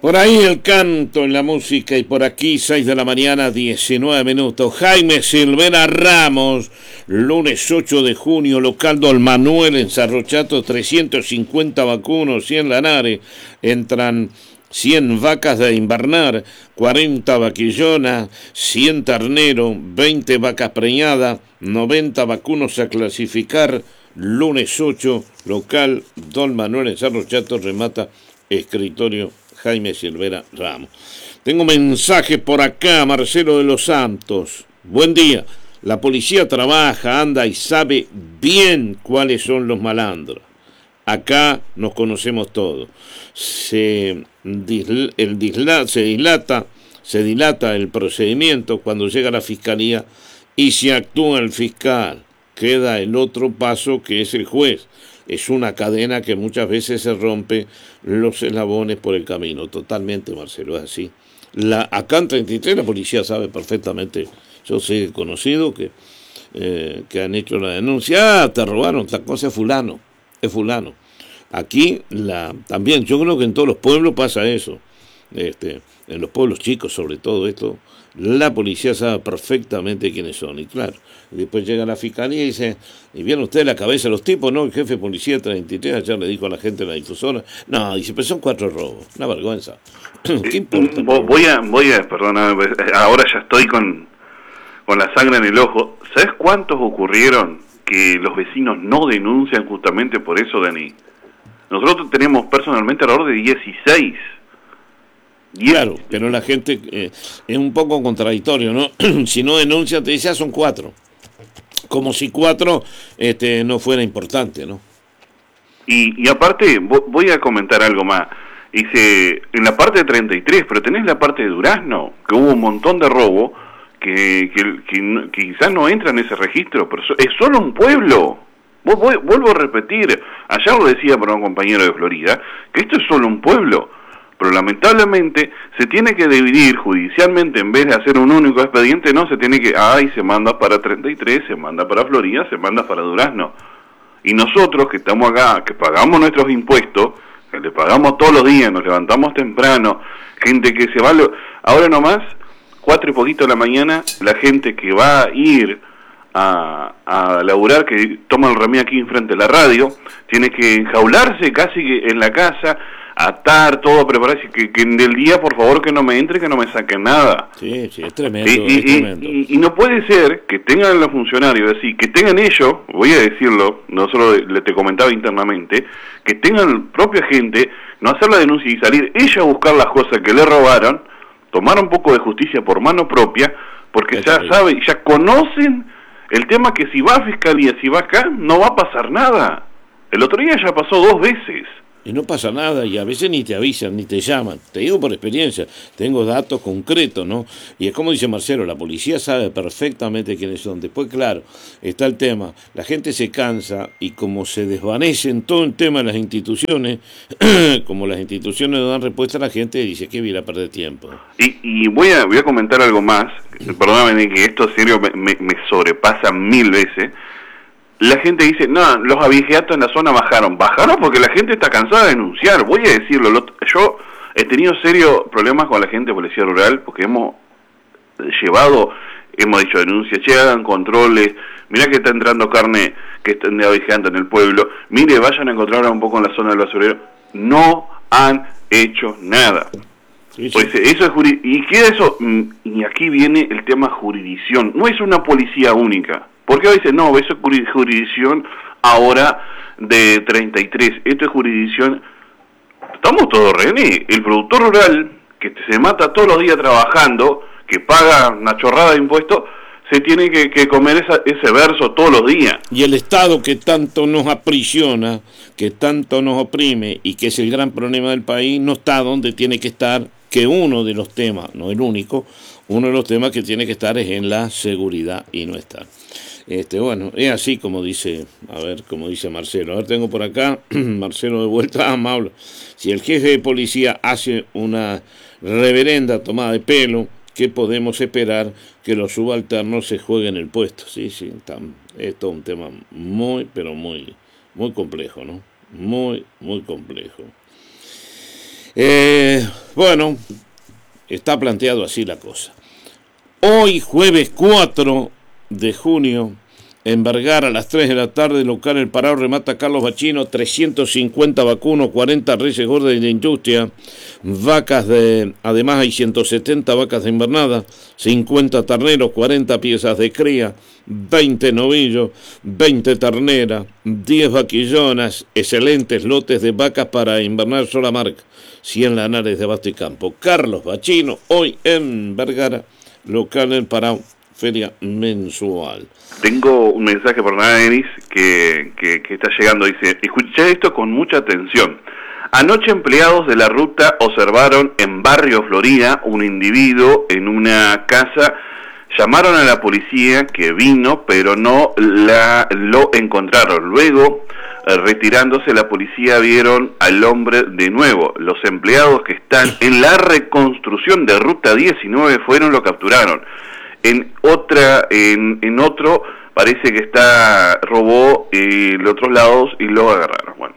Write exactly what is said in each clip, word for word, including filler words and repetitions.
Por ahí el canto en la música y por aquí seis de la mañana, diecinueve minutos. Jaime Silvera Ramos, lunes ocho de junio, local Don Manuel en Sarrochato, trescientos cincuenta vacunos, cien lanares, entran cien vacas de invernar, cuarenta vaquillonas, cien terneros, veinte vacas preñadas, noventa vacunos a clasificar, lunes ocho, local Don Manuel en Sarrochato, remata escritorio Jaime Silvera Ramos. Tengo mensaje por acá, Marcelo de los Santos. Buen día. La policía trabaja, anda y sabe bien cuáles son los malandros. Acá nos conocemos todos. Se, disl, el disla, se dilata, se dilata el procedimiento cuando llega la fiscalía y se actúa el fiscal. Queda el otro paso que es el juez. Es una cadena que muchas veces se rompe los eslabones por el camino. Totalmente, Marcelo, es así. La, acá en treinta y tres la policía sabe perfectamente. Yo sé conocido que, eh, que han hecho la denuncia. Ah, te robaron, la cosa es fulano, es fulano. Aquí la, también, yo creo que en todos los pueblos pasa eso. Este, en los pueblos chicos sobre todo esto, la policía sabe perfectamente quiénes son, y claro, después llega la fiscalía y dice, ¿y vieron ustedes la cabeza de los tipos? No, el jefe de policía treinta y tres ayer le dijo a la gente de la difusora, no, dice, pero son cuatro robos, una vergüenza. ¿Qué importa? Voy a, voy a, perdona, ahora ya estoy con, con la sangre en el ojo. ¿Sabes cuántos ocurrieron que los vecinos no denuncian justamente por eso, Dani? Nosotros tenemos personalmente alrededor de dieciséis. Claro, pero la gente eh, es un poco contradictorio, ¿no? Si no denuncia, te dice, ah, son cuatro. Como si cuatro este, no fuera importante, ¿no? Y, y aparte, voy a comentar algo más. Dice, en la parte de treinta y tres, pero tenés la parte de Durazno, que hubo un montón de robo, que, que, que, que quizás no entra en ese registro, pero es solo un pueblo. Vuelvo a repetir, ayer lo decía para un compañero de Florida, que esto es solo un pueblo. Pero lamentablemente se tiene que dividir judicialmente, en vez de hacer un único expediente, no, se tiene que, ay, se manda para treinta y tres, se manda para Florida, se manda para Durazno. Y nosotros que estamos acá, que pagamos nuestros impuestos, que le pagamos todos los días, nos levantamos temprano, gente que se va, lo, ahora nomás, cuatro y poquito de la mañana, la gente que va a ir a, a laburar, que toma el remedio aquí enfrente de la radio, tiene que enjaularse casi que en la casa, atar, todo, prepararse, que, que en el día, por favor, que no me entre, que no me saquen nada. Sí, sí, es tremendo, y, y, es tremendo. Y, y, y no puede ser que tengan los funcionarios, así, que tengan ellos, voy a decirlo, no solo le te comentaba internamente, que tengan propia gente, no hacer la denuncia y salir ella a buscar las cosas que le robaron, tomar un poco de justicia por mano propia, porque es ya terrible. Saben, ya conocen el tema que si va a fiscalía, si va acá, no va a pasar nada. El otro día ya pasó dos veces. Y no pasa nada, y a veces ni te avisan, ni te llaman. Te digo por experiencia, tengo datos concretos, ¿no? Y es como dice Marcelo, la policía sabe perfectamente quiénes son. Después, claro, está el tema, la gente se cansa y como se desvanece en todo el tema de las instituciones, como las instituciones no dan respuesta a la gente, dice que viene a perder tiempo. Y, y voy a voy a comentar algo más, perdóname que esto en serio me, me, me sobrepasa mil veces. La gente dice, no, los abigeatos en la zona bajaron. Bajaron porque la gente está cansada de denunciar. Voy a decirlo, lo, yo he tenido serios problemas con la gente de Policía Rural porque hemos llevado, hemos dicho denuncias, che, hagan controles, mirá que está entrando carne que están de abigeando en el pueblo, mire, vayan a encontrar un poco en la zona del basurero. No han hecho nada. Sí, sí. Pues eso es jurid- y queda eso, y aquí viene el tema jurisdicción. No es una policía única. Porque a veces no, eso es jurisdicción ahora de treinta y tres, esto es jurisdicción, estamos todos, René, el productor rural que se mata todos los días trabajando, que paga una chorrada de impuestos, se tiene que, que comer esa, ese verso todos los días. Y el Estado que tanto nos aprisiona, que tanto nos oprime y que es el gran problema del país, no está donde tiene que estar, que uno de los temas, no el único, uno de los temas que tiene que estar es en la seguridad y no está. Este, bueno, es así como dice, a ver, como dice Marcelo. A ver, tengo por acá, Marcelo de vuelta, amable. Si el jefe de policía hace una reverenda tomada de pelo, ¿qué podemos esperar que los subalternos se jueguen el puesto? Sí, sí, está, esto es un tema muy, pero muy, muy complejo, ¿no? Muy, muy complejo. Eh... Bueno, está planteado así la cosa. Hoy, jueves cuatro de junio, en Vergara, a las tres de la tarde, local El Parado remata Carlos Bachino, trescientos cincuenta vacunos, cuarenta reyes gordas de industria, vacas de, además hay ciento setenta vacas de invernada, cincuenta terneros, cuarenta piezas de cría, veinte novillos, veinte terneras, diez vaquillonas, excelentes lotes de vacas para invernar sola marca, cien lanares de Abasto y Campo. Carlos Bachino, hoy en Vergara, local El Parado, feria mensual. Tengo un mensaje por nada, Denis, que, que, que está llegando. Dice, escuché esto con mucha atención. Anoche empleados de la ruta observaron en Barrio Florida un individuo en una casa. Llamaron a la policía que vino, pero no la, lo encontraron. Luego, eh, retirándose la policía, vieron al hombre de nuevo. Los empleados que están en la reconstrucción de Ruta diecinueve fueron, lo capturaron. En otra, en, en otro parece que está, robó eh, los otros lados y lo agarraron. Bueno.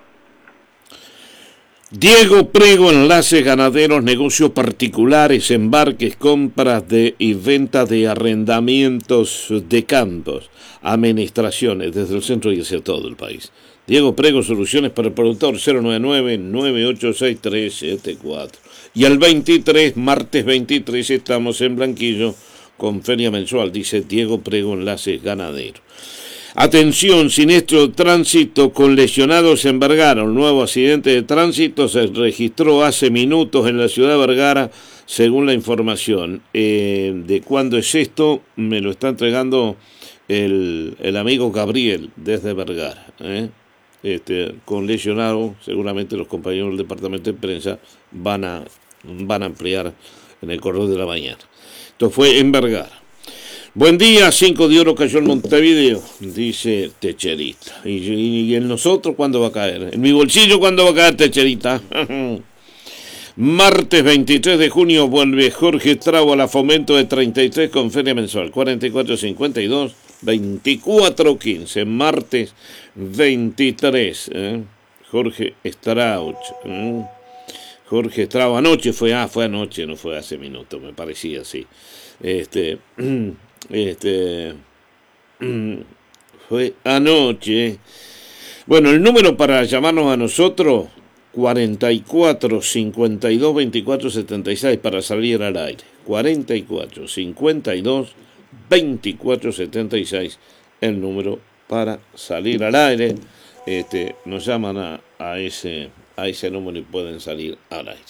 Diego Prego, enlaces ganaderos, negocios particulares, embarques, compras de y venta de arrendamientos de campos, administraciones desde el centro y hacia todo el país. Diego Prego, soluciones para el productor, cero nueve nueve, nueve ocho seis, tres siete cuatro. Y el veintitrés, martes veintitrés, estamos en Blanquillo con feria mensual, dice Diego Prego, enlaces ganaderos. Atención, siniestro de tránsito con lesionados en Vergara. Un nuevo accidente de tránsito se registró hace minutos en la ciudad de Vergara, según la información. Eh, ¿De cuándo es esto? Me lo está entregando el, el amigo Gabriel desde Vergara. ¿eh? Este, con lesionado, seguramente los compañeros del departamento de prensa van a, van a ampliar en el correo de la mañana. Esto fue en Vergara. Buen día, cinco de oro cayó en Montevideo, dice Techerita. ¿Y, y, y en nosotros cuándo va a caer? ¿En mi bolsillo cuándo va a caer, Techerita? Martes veintitrés de junio vuelve Jorge Trabo a la Fomento de treinta y tres con feria mensual, cuarenta y cuatro cincuenta y dos, veinticuatro quince. Martes veintitrés, ¿eh? Jorge Strauch, ¿eh? Jorge Strauch, anoche fue, ah, fue anoche, no fue hace minutos, me parecía así. Este, este, fue anoche. Bueno, el número para llamarnos a nosotros, cuarenta y cuatro cincuenta y dos veinticuatro setenta y seis para salir al aire. cuarenta y cuatro cincuenta y dos veinticuatro setenta y seis, el número para salir al aire. Este, nos llaman a, a ese a ese número y pueden salir al aire.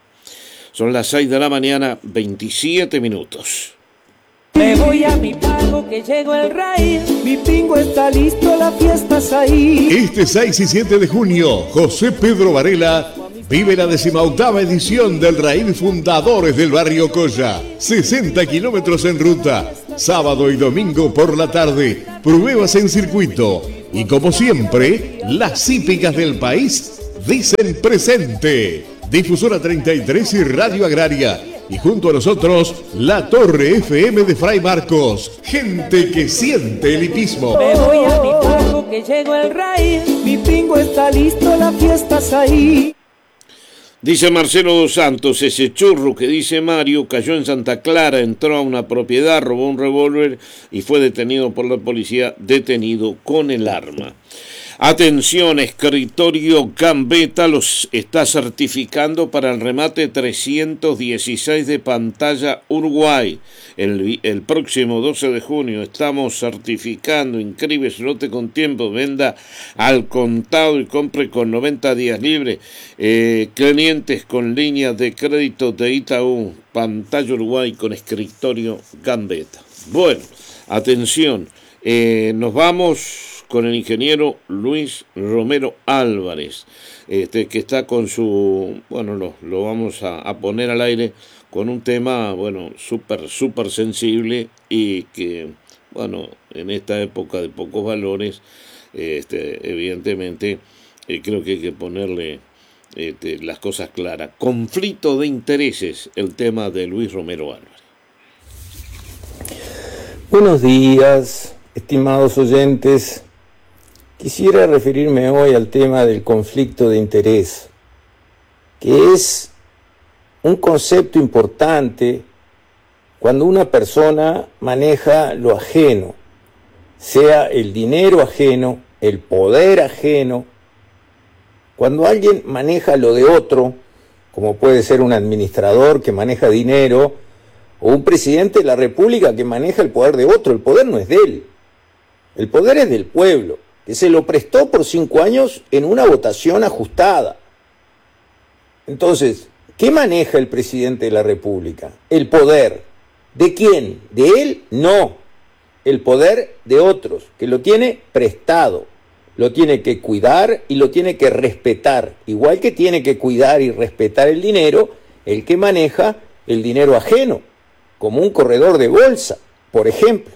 Son las seis de la mañana, veintisiete minutos. Me voy a mi pago que llegó el raíz. Mi pingo está listo, la fiesta es ahí. Este seis y siete de junio, José Pedro Varela vive la decimoctava edición del Raíz Fundadores del Barrio Colla. sesenta kilómetros en ruta, sábado y domingo por la tarde, pruebas en circuito. Y como siempre, las hípicas del país dicen presente. Difusora treinta y tres y Radio Agraria. Y junto a nosotros, la Torre F M de Fray Marcos. Gente que siente el hipismo. Me voy a mi pago que llegó el raíz. Mi pingo está listo, la fiesta es ahí. Dice Marcelo dos Santos, ese churro que dice Mario cayó en Santa Clara, entró a una propiedad, robó un revólver y fue detenido por la policía, detenido con el arma. Atención, Escritorio Gambetta los está certificando para el remate trescientos dieciséis de Pantalla Uruguay. El, el próximo doce de junio estamos certificando, inscribe su lote con tiempo, venda al contado y compre con noventa días libres. Eh, clientes con líneas de crédito de Itaú, Pantalla Uruguay con Escritorio Gambetta. Bueno, atención, eh, nos vamos con el ingeniero Luis Romero Álvarez, este, que está con su, bueno, lo, lo vamos a, a poner al aire con un tema, bueno, súper, súper sensible y que, bueno, en esta época de pocos valores, este, evidentemente, eh, creo que hay que ponerle este, las cosas claras. Conflicto de intereses, el tema de Luis Romero Álvarez. Buenos días, estimados oyentes. Quisiera referirme hoy al tema del conflicto de interés, que es un concepto importante cuando una persona maneja lo ajeno, sea el dinero ajeno, el poder ajeno. Cuando alguien maneja lo de otro, como puede ser un administrador que maneja dinero, o un presidente de la República que maneja el poder de otro, el poder no es de él, el poder es del pueblo, que se lo prestó por cinco años en una votación ajustada. Entonces, ¿qué maneja el presidente de la República? El poder. ¿De quién? ¿De él? No. El poder de otros, que lo tiene prestado. Lo tiene que cuidar y lo tiene que respetar. Igual que tiene que cuidar y respetar el dinero, el que maneja el dinero ajeno, como un corredor de bolsa, por ejemplo.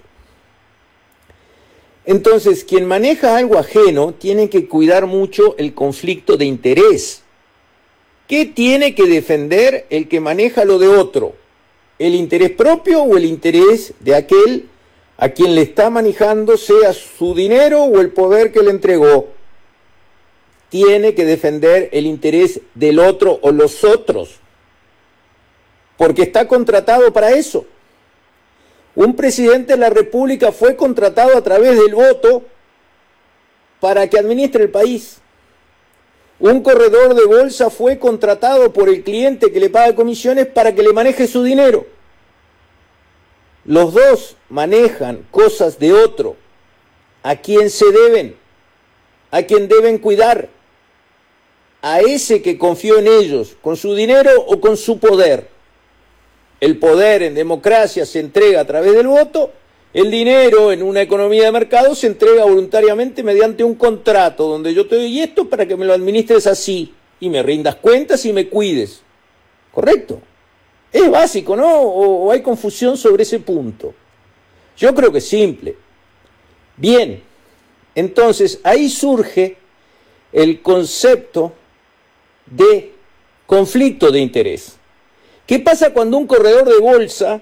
Entonces, quien maneja algo ajeno tiene que cuidar mucho el conflicto de interés. ¿Qué tiene que defender el que maneja lo de otro? ¿El interés propio o el interés de aquel a quien le está manejando, sea su dinero o el poder que le entregó? Tiene que defender el interés del otro o los otros, porque está contratado para eso. Un presidente de la República fue contratado a través del voto para que administre el país. Un corredor de bolsa fue contratado por el cliente que le paga comisiones para que le maneje su dinero. Los dos manejan cosas de otro. ¿A quién se deben? ¿A quién deben cuidar? A ese que confió en ellos, con su dinero o con su poder. El poder en democracia se entrega a través del voto, el dinero en una economía de mercado se entrega voluntariamente mediante un contrato donde yo te doy esto para que me lo administres así y me rindas cuentas y me cuides. ¿Correcto? Es básico, ¿no? ¿O, o hay confusión sobre ese punto? Yo creo que es simple. Bien, entonces ahí surge el concepto de conflicto de interés. ¿Qué pasa cuando un corredor de bolsa,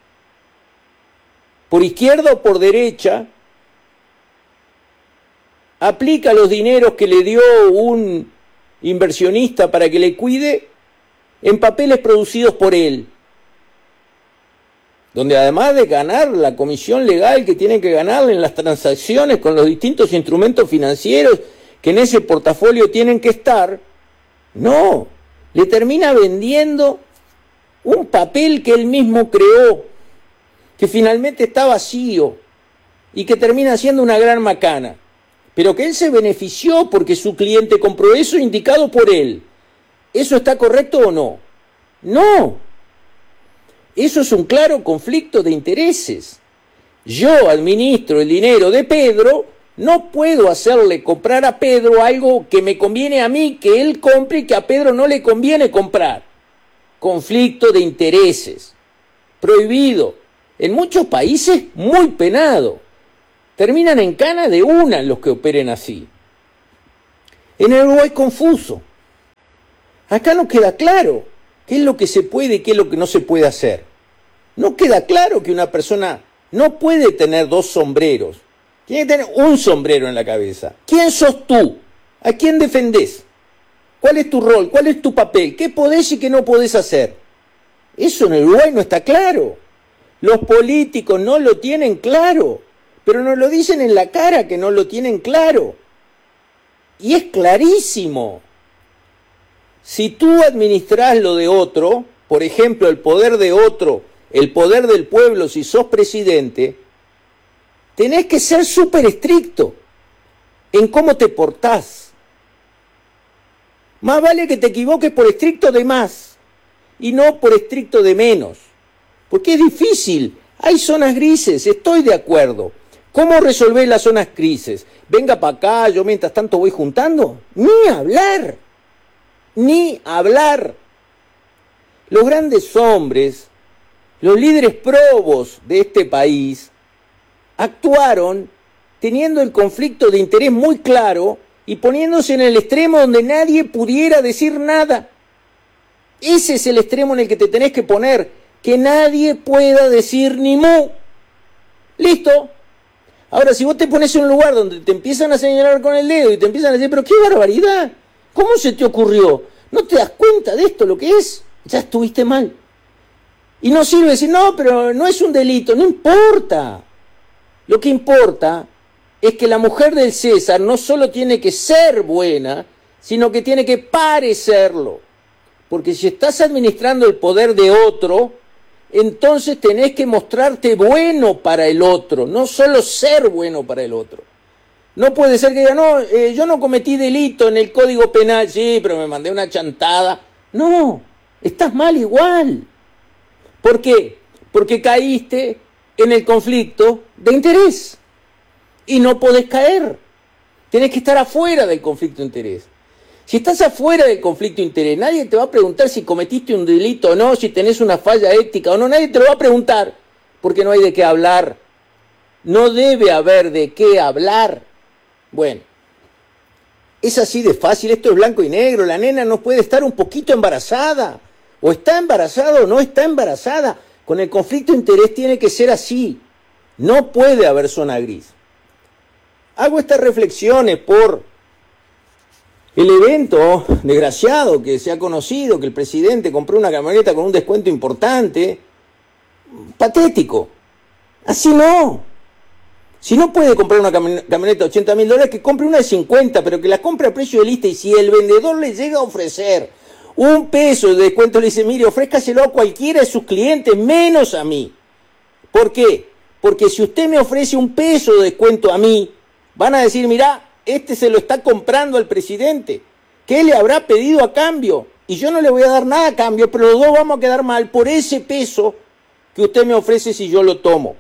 por izquierda o por derecha, aplica los dineros que le dio un inversionista para que le cuide en papeles producidos por él? Donde además de ganar la comisión legal que tiene que ganar en las transacciones con los distintos instrumentos financieros que en ese portafolio tienen que estar, no, le termina vendiendo un papel que él mismo creó, que finalmente está vacío y que termina siendo una gran macana, pero que él se benefició porque su cliente compró eso indicado por él. ¿Eso está correcto o no? No. Eso es un claro conflicto de intereses. Yo administro el dinero de Pedro, no puedo hacerle comprar a Pedro algo que me conviene a mí que él compre y que a Pedro no le conviene comprar. Conflicto de intereses. Prohibido. En muchos países muy penado. Terminan en cana de una los que operen así. En el Uruguay confuso. Acá no queda claro qué es lo que se puede y qué es lo que no se puede hacer. No queda claro que una persona no puede tener dos sombreros. Tiene que tener un sombrero en la cabeza. ¿Quién sos tú? ¿A quién defendés? ¿Cuál es tu rol? ¿Cuál es tu papel? ¿Qué podés y qué no podés hacer? Eso en el Uruguay no está claro. Los políticos no lo tienen claro, pero nos lo dicen en la cara que no lo tienen claro. Y es clarísimo. Si tú administrás lo de otro, por ejemplo, el poder de otro, el poder del pueblo, si sos presidente, tenés que ser súper estricto en cómo te portás. Más vale que te equivoques por estricto de más y no por estricto de menos. Porque es difícil. Hay zonas grises, estoy de acuerdo. ¿Cómo resolver las zonas grises? Venga para acá, yo mientras tanto voy juntando. Ni hablar. Ni hablar. Los grandes hombres, los líderes probos de este país, actuaron teniendo el conflicto de interés muy claro y poniéndose en el extremo donde nadie pudiera decir nada. Ese es el extremo en el que te tenés que poner, que nadie pueda decir ni mu. ¿Listo? Ahora, si vos te pones en un lugar donde te empiezan a señalar con el dedo y te empiezan a decir, pero qué barbaridad, ¿cómo se te ocurrió? ¿No te das cuenta de esto lo que es? ya estuviste mal. Y no sirve decir, no, pero no es un delito, no importa. Lo que importa es que la mujer del César no solo tiene que ser buena, sino que tiene que parecerlo. Porque si estás administrando el poder de otro, entonces tenés que mostrarte bueno para el otro, no solo ser bueno para el otro. No puede ser que diga, no, eh, yo no cometí delito en el Código Penal, sí, pero me mandé una chantada. No, estás mal igual. ¿Por qué? Porque caíste en el conflicto de interés y no podés caer. Tenés que estar afuera del conflicto de interés. Si estás afuera del conflicto de interés, nadie te va a preguntar si cometiste un delito o no, si tenés una falla ética o no, nadie te lo va a preguntar, porque no hay de qué hablar. No debe haber de qué hablar. Bueno, es así de fácil, esto es blanco y negro, la nena no puede estar un poquito embarazada, o está embarazada o no está embarazada. Con el conflicto de interés tiene que ser así, no puede haber zona gris. Hago estas reflexiones por el evento desgraciado que se ha conocido, que el presidente compró una camioneta con un descuento importante. Patético. Así no. Si no puede comprar una camioneta de ochenta mil dólares, que compre una de cincuenta, pero que la compre a precio de lista. Y si el vendedor le llega a ofrecer un peso de descuento, le dice, mire, ofrézcaselo a cualquiera de sus clientes, menos a mí. ¿Por qué? Porque si usted me ofrece un peso de descuento a mí, van a decir, mirá, este se lo está comprando al presidente. ¿Qué le habrá pedido a cambio? Y yo no le voy a dar nada a cambio, pero los dos vamos a quedar mal por ese peso que usted me ofrece si yo lo tomo.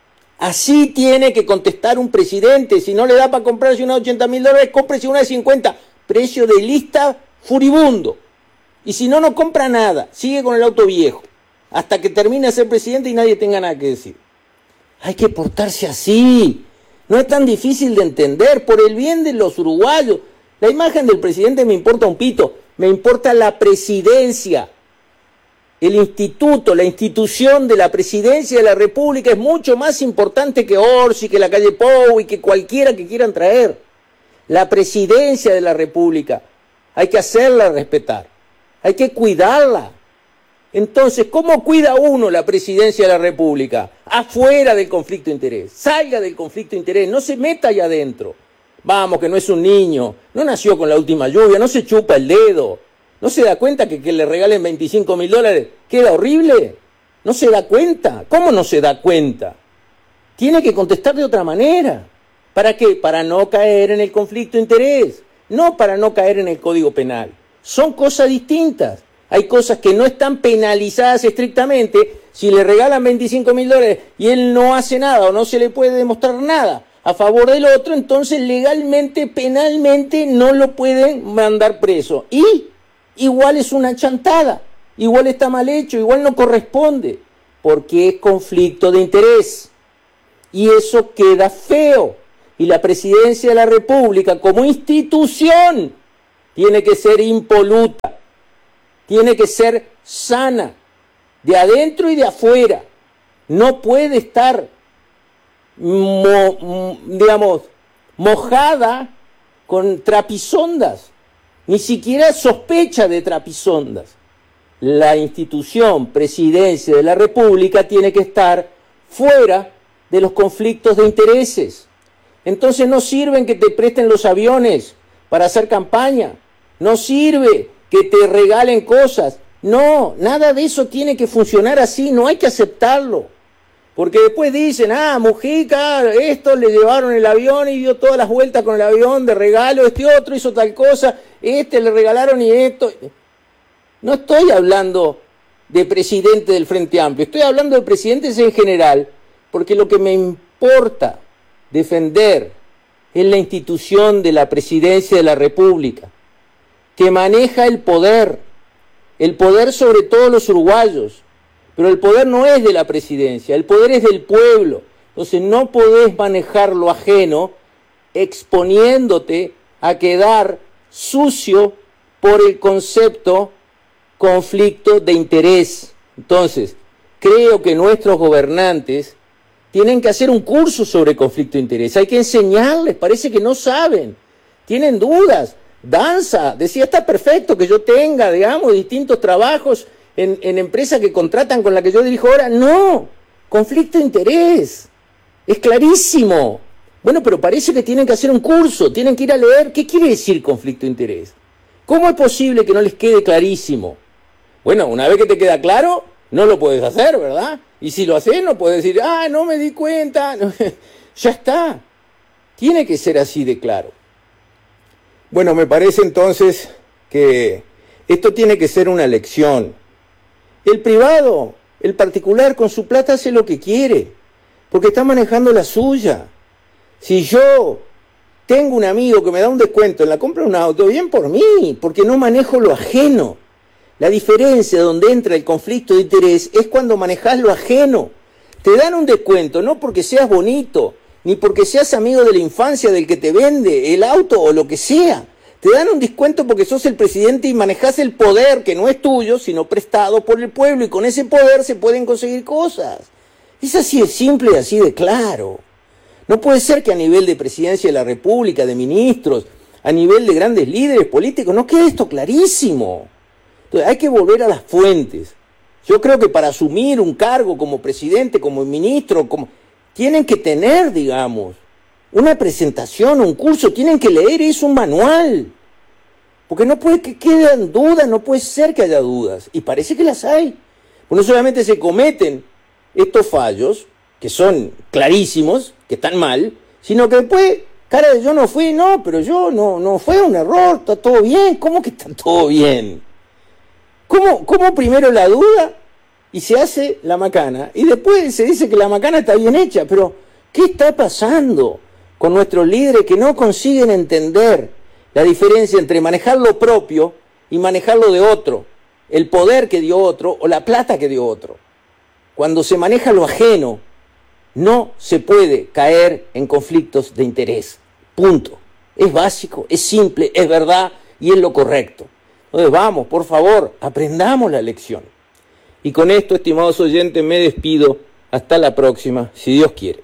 Así tiene que contestar un presidente. Si no le da para comprarse una de ochenta mil dólares, cómprese una de cincuenta. Precio de lista furibundo. Y si no, no compra nada. Sigue con el auto viejo. Hasta que termine de ser presidente y nadie tenga nada que decir. Hay que portarse así. No es tan difícil de entender, por el bien de los uruguayos. La imagen del presidente me importa un pito, me importa la presidencia. El instituto, la institución de la presidencia de la República es mucho más importante que Orsi, que la calle Pou y que cualquiera que quieran traer. La presidencia de la República, hay que hacerla respetar, hay que cuidarla. Entonces, ¿cómo cuida uno la presidencia de la República? Afuera del conflicto de interés. Salga del conflicto de interés, no se meta allá adentro. Vamos, que no es un niño, no nació con la última lluvia, no se chupa el dedo. ¿No se da cuenta que que le regalen veinticinco mil dólares queda horrible? ¿No se da cuenta? ¿Cómo no se da cuenta? Tiene que contestar de otra manera. ¿Para qué? Para no caer en el conflicto de interés, no para no caer en el Código Penal. Son cosas distintas. Hay cosas que no están penalizadas estrictamente. Si le regalan veinticinco mil dólares y él no hace nada o no se le puede demostrar nada a favor del otro, entonces legalmente, penalmente no lo pueden mandar preso. Y igual es una chantada, igual está mal hecho, igual no corresponde, porque es conflicto de interés. Y eso queda feo. Y la presidencia de la República como institución tiene que ser impoluta. Tiene que ser sana, de adentro y de afuera. No puede estar, mo, digamos, mojada con trapisondas. Ni siquiera sospecha de trapisondas. La institución, presidencia de la República, tiene que estar fuera de los conflictos de intereses. Entonces no sirven que te presten los aviones para hacer campaña. No sirve que te regalen cosas. No, nada de eso tiene que funcionar así, no hay que aceptarlo. Porque después dicen, ah, Mujica, esto le llevaron el avión y dio todas las vueltas con el avión de regalo, este otro hizo tal cosa, este le regalaron y esto. No estoy hablando de presidente del Frente Amplio, estoy hablando de presidentes en general, porque lo que me importa defender es la institución de la presidencia de la República, que maneja el poder, el poder sobre todos los uruguayos, pero el poder no es de la presidencia, el poder es del pueblo. Entonces no podés manejar lo ajeno exponiéndote a quedar sucio por el concepto conflicto de interés. Entonces, creo que nuestros gobernantes tienen que hacer un curso sobre conflicto de interés, hay que enseñarles, parece que no saben, tienen dudas. Danza, decía, está perfecto que yo tenga, digamos, distintos trabajos en, en empresas que contratan con la que yo dirijo ahora. No, conflicto de interés. Es clarísimo. Bueno, pero parece que tienen que hacer un curso, tienen que ir a leer. ¿Qué quiere decir conflicto de interés? ¿Cómo es posible que no les quede clarísimo? Bueno, una vez que te queda claro, no lo puedes hacer, ¿verdad? Y si lo haces, no puedes decir, ah, no me di cuenta. Ya está. Tiene que ser así de claro. Bueno, me parece entonces que esto tiene que ser una lección. El privado, el particular, con su plata hace lo que quiere, porque está manejando la suya. Si yo tengo un amigo que me da un descuento en la compra de un auto, bien por mí, porque no manejo lo ajeno. La diferencia donde entra el conflicto de interés es cuando manejas lo ajeno. Te dan un descuento, no porque seas bonito, ni porque seas amigo de la infancia del que te vende el auto o lo que sea. Te dan un descuento porque sos el presidente y manejás el poder que no es tuyo, sino prestado por el pueblo, y con ese poder se pueden conseguir cosas. Es así de simple y así de claro. No puede ser que a nivel de presidencia de la República, de ministros, a nivel de grandes líderes políticos, no quede esto clarísimo. Entonces hay que volver a las fuentes. Yo creo que para asumir un cargo como presidente, como ministro, como... tienen que tener, digamos, una presentación, un curso, tienen que leer eso, un manual. Porque no puede que queden dudas, no puede ser que haya dudas. Y parece que las hay. Pues no solamente se cometen estos fallos, que son clarísimos, que están mal, sino que después, cara de yo no fui, no, pero yo no, no fue un error, está todo bien. ¿Cómo que está todo bien? ¿Cómo, cómo primero la duda y se hace la macana? Y después se dice que la macana está bien hecha. Pero, ¿qué está pasando con nuestros líderes que no consiguen entender la diferencia entre manejar lo propio y manejar lo de otro? El poder que dio otro o la plata que dio otro. Cuando se maneja lo ajeno, no se puede caer en conflictos de interés. Punto. Es básico, es simple, es verdad y es lo correcto. Entonces vamos, por favor, aprendamos la lección. Y con esto, estimados oyentes, me despido. Hasta la próxima, si Dios quiere.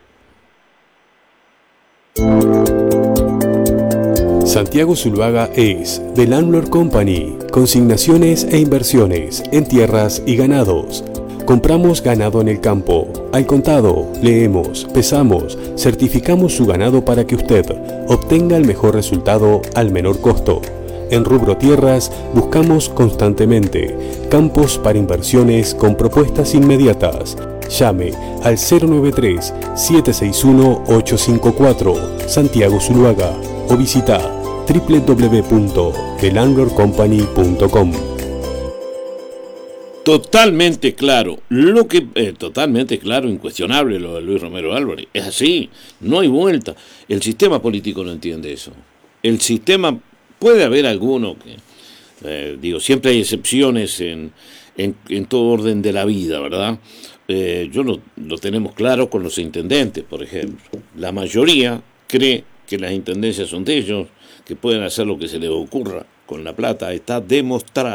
Santiago Zuluaga es The Landlord Company, consignaciones e inversiones en tierras y ganados. Compramos ganado en el campo, al contado, leemos, pesamos, certificamos su ganado para que usted obtenga el mejor resultado al menor costo. En rubro tierras buscamos constantemente campos para inversiones con propuestas inmediatas. Llame al cero nueve tres, siete seis uno, ocho cinco cuatro, Santiago Zuluaga, o visita doble u doble u doble u punto the landlord company punto com. Totalmente claro, lo que eh, totalmente claro, incuestionable lo de Luis Romero Álvarez. Es así, no hay vuelta. El sistema político no entiende eso. El sistema, puede haber alguno que, eh, digo, siempre hay excepciones en, en, en todo orden de la vida, ¿verdad? Eh, yo lo, lo tenemos claro con los intendentes, por ejemplo. La mayoría cree que las intendencias son de ellos, que pueden hacer lo que se les ocurra con la plata. Está demostrado.